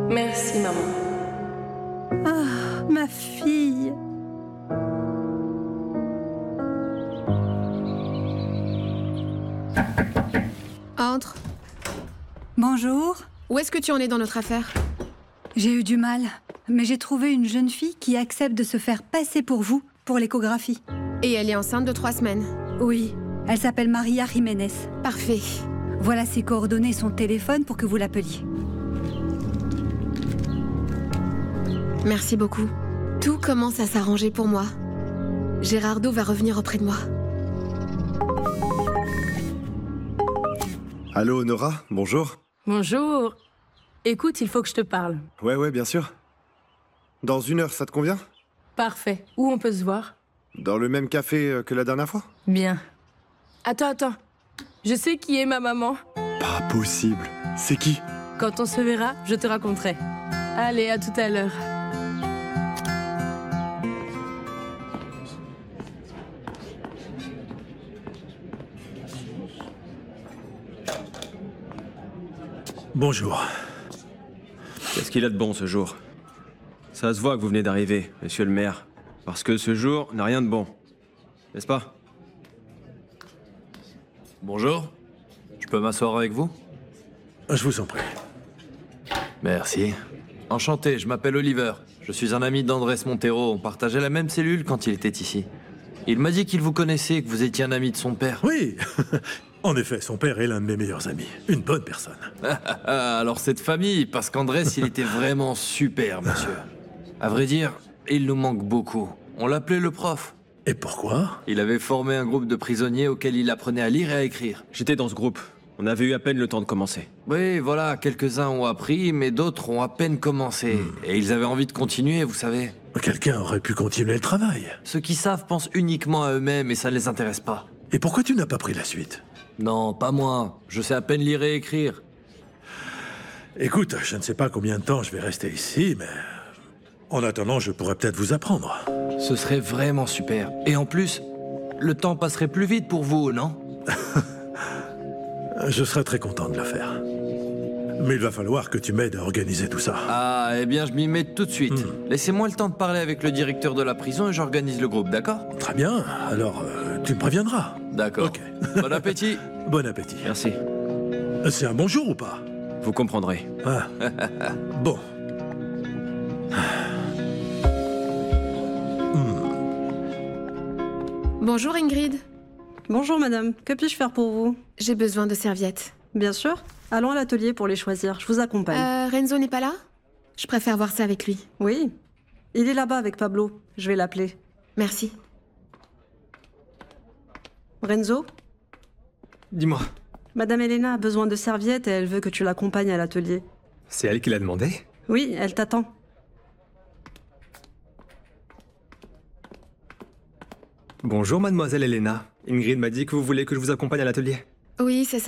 Merci, maman. Ah, ma fille. Entre. Bonjour. Où est-ce que tu en es dans notre affaire? J'ai eu du mal, mais j'ai trouvé une jeune fille qui accepte de se faire passer pour vous, pour l'échographie. Et elle est enceinte de 3 semaines. Oui, elle s'appelle Maria Jiménez. Parfait. Voilà ses coordonnées et son téléphone pour que vous l'appeliez. Merci beaucoup. Tout commence à s'arranger pour moi. Gérardo va revenir auprès de moi. Allô, Nora, bonjour. Bonjour. Écoute, il faut que je te parle. Ouais, bien sûr. Dans 1 heure, ça te convient? Parfait. Où on peut se voir? Dans le même café que la dernière fois? Bien. Attends. Je sais qui est ma maman. Pas possible. C'est qui? Quand on se verra, je te raconterai. Allez, à tout à l'heure. Bonjour. Qu'est-ce qu'il a de bon ce jour? Ça se voit que vous venez d'arriver, monsieur le maire. Parce que ce jour n'a rien de bon. N'est-ce pas? Bonjour. Je peux m'asseoir avec vous? Je vous en prie. Merci. Enchanté, je m'appelle Oliver. Je suis un ami d'Andrés Montero. On partageait la même cellule quand il était ici. Il m'a dit qu'il vous connaissait et que vous étiez un ami de son père. Oui. En effet, son père est l'un de mes meilleurs amis. Une bonne personne. Alors c'est de famille, parce qu'Andrés, il était vraiment super, monsieur. À vrai dire, il nous manque beaucoup. On l'appelait le prof. Et pourquoi? Il avait formé un groupe de prisonniers auquel il apprenait à lire et à écrire. J'étais dans ce groupe. On avait eu à peine le temps de commencer. Oui, voilà, quelques-uns ont appris, mais d'autres ont à peine commencé. Et ils avaient envie de continuer, vous savez. Quelqu'un aurait pu continuer le travail. Ceux qui savent pensent uniquement à eux-mêmes et ça ne les intéresse pas. Et pourquoi tu n'as pas pris la suite? Non, pas moi. Je sais à peine lire et écrire. Écoute, je ne sais pas combien de temps je vais rester ici, mais... En attendant, je pourrais peut-être vous apprendre. Ce serait vraiment super. Et en plus, le temps passerait plus vite pour vous, non? Je serais très content de le faire. Mais il va falloir que tu m'aides à organiser tout ça. Ah, eh bien, je m'y mets tout de suite. Laissez-moi le temps de parler avec le directeur de la prison et j'organise le groupe, d'accord? Très bien. Alors, tu me préviendras. D'accord. Ok. Bon appétit. Bon appétit. Merci. C'est un bonjour ou pas? Vous comprendrez. Ah. Bon. Bonjour Ingrid. Bonjour madame, que puis-je faire pour vous? J'ai besoin de serviettes. Bien sûr. Allons à l'atelier pour les choisir, je vous accompagne. Renzo n'est pas là? Je préfère voir ça avec lui. Oui, il est là-bas avec Pablo, je vais l'appeler. Merci. Renzo? Dis-moi, Madame Elena a besoin de serviettes et elle veut que tu l'accompagnes à l'atelier. c'est elle qui l'a demandé? Oui, elle t'attend. Bonjour mademoiselle Elena. Ingrid m'a dit que vous voulez que je vous accompagne à l'atelier. Oui, c'est ça.